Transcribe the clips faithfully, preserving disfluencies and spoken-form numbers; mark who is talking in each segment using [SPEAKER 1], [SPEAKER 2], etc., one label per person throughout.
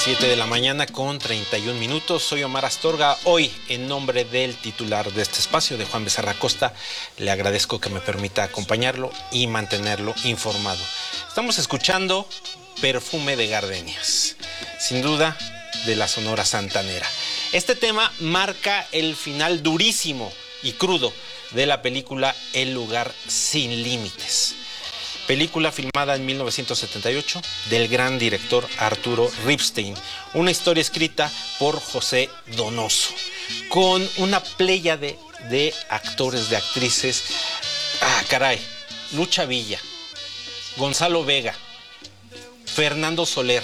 [SPEAKER 1] siete de la mañana con treinta y un minutos. Soy Omar Astorga. Hoy, en nombre del titular de este espacio, de Juan Becerra Costa, le agradezco que me permita acompañarlo y mantenerlo informado. Estamos escuchando Perfume de Gardenias, sin duda de la Sonora Santanera. Este tema marca el final durísimo y crudo de la película El lugar sin límites. Película filmada en mil novecientos setenta y ocho del gran director Arturo Ripstein. Una historia escrita por José Donoso, con una pléyade de actores, de actrices. Ah, caray. Lucha Villa, Gonzalo Vega, Fernando Soler.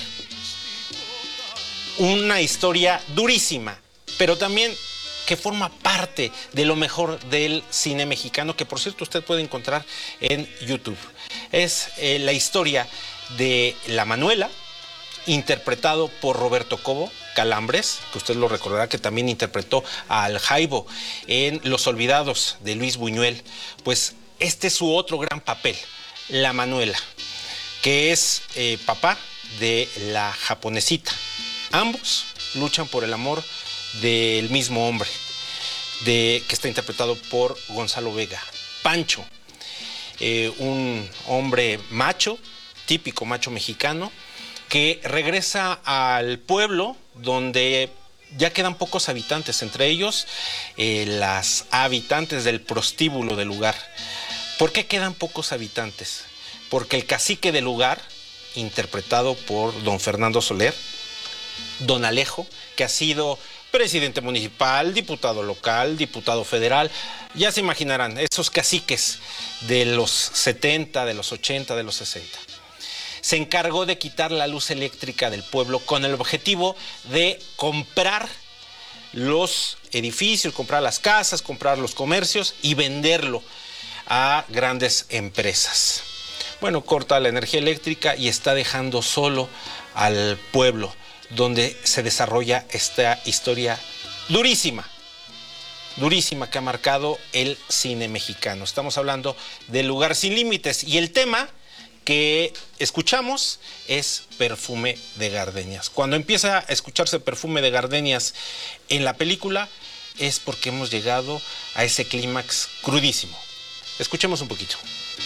[SPEAKER 1] Una historia durísima, pero también que forma parte de lo mejor del cine mexicano, que por cierto usted puede encontrar en YouTube. Es eh, la historia de La Manuela, interpretado por Roberto Cobo Calambres, que usted lo recordará, que también interpretó al Jaibo en Los Olvidados de Luis Buñuel. Pues este es su otro gran papel, La Manuela, que es eh, papá de la japonesita. Ambos luchan por el amor del mismo hombre, de, que está interpretado por Gonzalo Vega. Pancho, eh, un hombre macho, típico macho mexicano, que regresa al pueblo donde ya quedan pocos habitantes, entre ellos eh, las habitantes del prostíbulo del lugar. ¿Por qué quedan pocos habitantes? Porque el cacique del lugar, interpretado por don Fernando Soler, don Alejo, que ha sido presidente municipal, diputado local, diputado federal, ya se imaginarán, esos caciques de los setenta, de los ochenta, de los sesenta. Se encargó de quitar la luz eléctrica del pueblo con el objetivo de comprar los edificios, comprar las casas, comprar los comercios y venderlo a grandes empresas. Bueno, corta la energía eléctrica y está dejando solo al pueblo, donde se desarrolla esta historia durísima, durísima que ha marcado el cine mexicano. Estamos hablando del Lugar sin límites y el tema que escuchamos es Perfume de Gardenias. Cuando empieza a escucharse Perfume de Gardenias en la película es porque hemos llegado a ese clímax crudísimo. Escuchemos un poquito.